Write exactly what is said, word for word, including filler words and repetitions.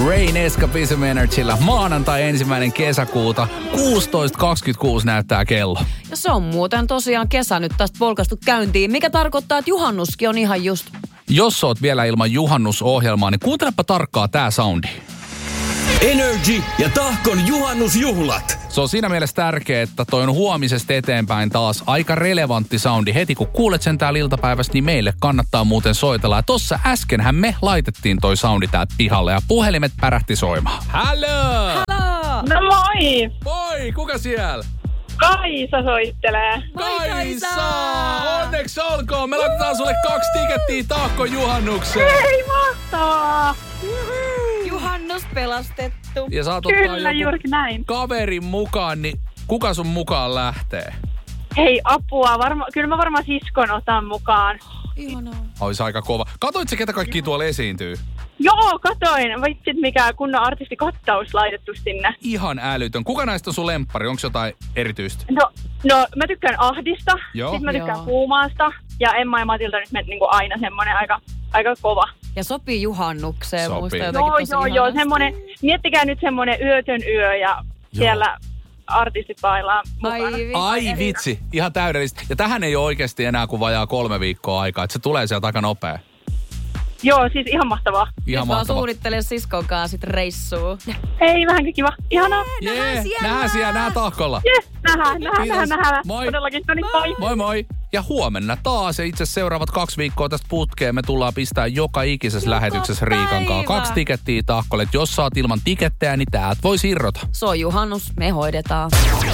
Rain Escapism Energyllä maanantai ensimmäinen kesäkuuta. kuusitoista kaksikymmentäkuusi näyttää kello. Ja se on muuten tosiaan kesä nyt tästä polkastu käyntiin, mikä tarkoittaa, että juhannuskin on ihan just. Jos oot vielä ilman juhannusohjelmaa, niin kuuntelepa tarkkaa tää soundi. Energy ja Tahkon juhannusjuhlat. Se on siinä mielessä tärkeää, että toi on huomisesta eteenpäin taas aika relevantti soundi. Heti kun kuulet sen täällä iltapäivästä, niin meille kannattaa muuten soitella. Ja tossa äskenhän me laitettiin toi soundi täältä pihalle ja puhelimet pärähti soimaan. Halloo! Halloo! No moi! Moi! Kuka siellä? Kaisa soittelee. Moi, Kaisa! Onneksi olkoon! Me laitetaan sulle kaksi tikettiä Tahkon juhannukseen. Hei, mahtavaa! Juhannus pelastettu. Ja saat ottaa Kyllä, joku juuri näin. kaverin mukaan, niin kuka sun mukaan lähtee? Hei, apua. Varma, kyllä mä varmaan siskon otan mukaan. Ihanaa. Ois aika kova. Katoit sä, ketä kaikki tuolla esiintyy? Joo, katoin. Vitsit, mikä kunnon artistikattaus laitettu sinne. Ihan älytön. Kuka näistä on sun lemppari? Onko jotain erityistä? No, no mä tykkään Ahdista. Joo. Sitten mä tykkään Joo. Puumaasta. Ja Emma ja Matilda nyt niin kuin aina semmonen aika, aika kova. Ja sopii juhannukseen. Sopii. Musta Joo, jotenkin tosi joo, joo. ihanasti. Semmonen, miettikää nyt semmonen yötön yö ja siellä artistit bailaa mukana. Ai vitsi. Ai vitsi, ihan täydellistä. Ja tähän ei ole oikeasti enää kuin vajaa kolme viikkoa aikaa, että se tulee sieltä aika nopea. Joo, siis ihan mahtavaa. Ihan Nyt vaan mahtavaa. suunnittele siskon kanssa sit reissuu. Ei, vähänkin kiva. Ihanaa. Jee, Nähdään siellä. nähdään siellä, nähdään Tahkolla. Jes, nähdään, nähdään, Kiitos. nähdään, nähdään. Moi. Todellakin, no niin, moi. Moi moi. Ja huomenna taas, ja itse asiassa seuraavat kaksi viikkoa tästä putkeen me tullaan pistää joka ikisessä Joka lähetyksessä Riikan kanssa. päivä. Kaksi tikettiä Tahkolle, että jos saat ilman tikettejä, niin täältä voisi irrota. Se on juhannus, me hoidetaan.